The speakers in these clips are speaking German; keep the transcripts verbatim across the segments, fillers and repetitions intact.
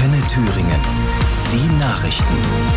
Antenne Thüringen. Die Nachrichten.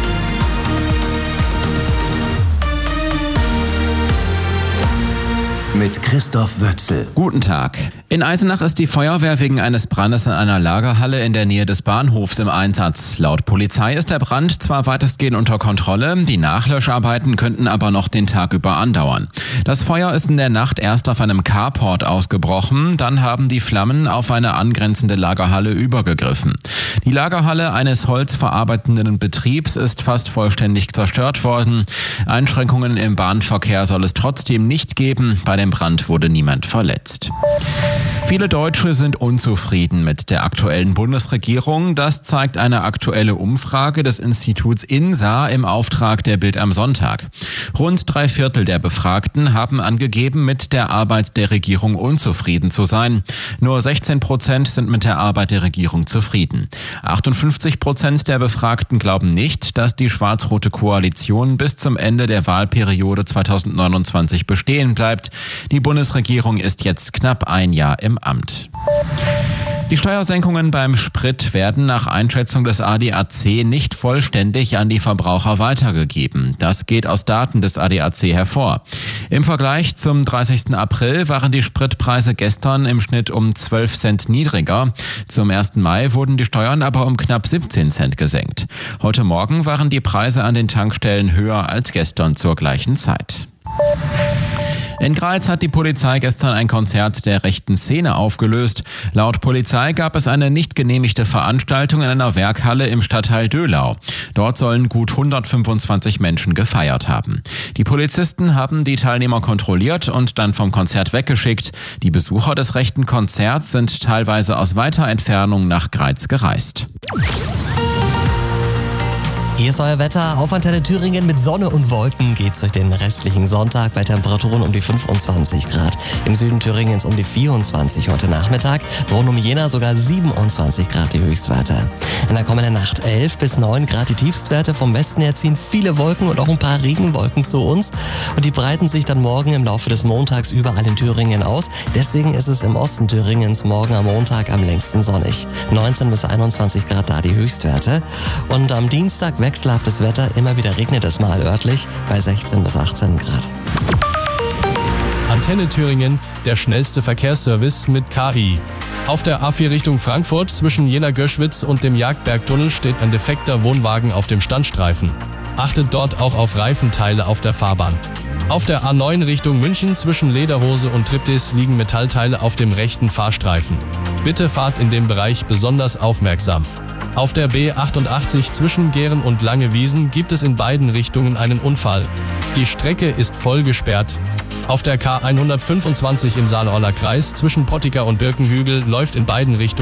Mit Christoph Wötzel. Guten Tag. In Eisenach ist die Feuerwehr wegen eines Brandes in einer Lagerhalle in der Nähe des Bahnhofs im Einsatz. Laut Polizei ist der Brand zwar weitestgehend unter Kontrolle, die Nachlöscharbeiten könnten aber noch den Tag über andauern. Das Feuer ist in der Nacht erst auf einem Carport ausgebrochen, dann haben die Flammen auf eine angrenzende Lagerhalle übergegriffen. Die Lagerhalle eines holzverarbeitenden Betriebs ist fast vollständig zerstört worden. Einschränkungen im Bahnverkehr soll es trotzdem nicht geben. Bei dem Brand wurde niemand verletzt. Viele Deutsche sind unzufrieden mit der aktuellen Bundesregierung. Das zeigt eine aktuelle Umfrage des Instituts INSA im Auftrag der Bild am Sonntag. Rund drei Viertel der Befragten haben angegeben, mit der Arbeit der Regierung unzufrieden zu sein. Nur sechzehn Prozent sind mit der Arbeit der Regierung zufrieden. achtundfünfzig Prozent der Befragten glauben nicht, dass die schwarz-rote Koalition bis zum Ende der Wahlperiode zweitausendneunundzwanzig bestehen bleibt. Die Bundesregierung ist jetzt knapp ein Jahr im Amt. Die Steuersenkungen beim Sprit werden nach Einschätzung des A D A C nicht vollständig an die Verbraucher weitergegeben. Das geht aus Daten des A D A C hervor. Im Vergleich zum dreißigsten April waren die Spritpreise gestern im Schnitt um zwölf Cent niedriger. Zum ersten Mai wurden die Steuern aber um knapp siebzehn Cent gesenkt. Heute Morgen waren die Preise an den Tankstellen höher als gestern zur gleichen Zeit. In Greiz hat die Polizei gestern ein Konzert der rechten Szene aufgelöst. Laut Polizei gab es eine nicht genehmigte Veranstaltung in einer Werkhalle im Stadtteil Döhlau. Dort sollen gut hundertfünfundzwanzig Menschen gefeiert haben. Die Polizisten haben die Teilnehmer kontrolliert und dann vom Konzert weggeschickt. Die Besucher des rechten Konzerts sind teilweise aus weiter Entfernung nach Greiz gereist. Hier ist euer Wetter auf Antenne Thüringen. Mit Sonne und Wolken geht's durch den restlichen Sonntag bei Temperaturen um die fünfundzwanzig Grad. Im Süden Thüringens um die vierundzwanzig heute Nachmittag. Rund um Jena sogar siebenundzwanzig Grad die Höchstwerte. In der kommenden Nacht elf bis neun Grad die Tiefstwerte. Vom Westen her ziehen viele Wolken und auch ein paar Regenwolken zu uns. Und die breiten sich dann morgen im Laufe des Montags überall in Thüringen aus. Deswegen ist es im Osten Thüringens morgen am Montag am längsten sonnig. neunzehn bis einundzwanzig Grad da die Höchstwerte. Und am Dienstag wechselhaftes Wetter, immer wieder regnet es mal örtlich bei sechzehn bis achtzehn Grad. Antenne Thüringen, der schnellste Verkehrsservice mit K I. Auf der A vier Richtung Frankfurt zwischen Jena-Göschwitz und dem Jagdbergtunnel steht ein defekter Wohnwagen auf dem Standstreifen. Achtet dort auch auf Reifenteile auf der Fahrbahn. Auf der A neun Richtung München zwischen Lederhose und Triptis liegen Metallteile auf dem rechten Fahrstreifen. Bitte fahrt in dem Bereich besonders aufmerksam. Auf der B achtundachtzig zwischen Gehren und Langewiesen gibt es in beiden Richtungen einen Unfall. Die Strecke ist voll gesperrt. Auf der K hundertfünfundzwanzig im Saale-Orla Kreis zwischen Pottiker und Birkenhügel läuft in beiden Richtungen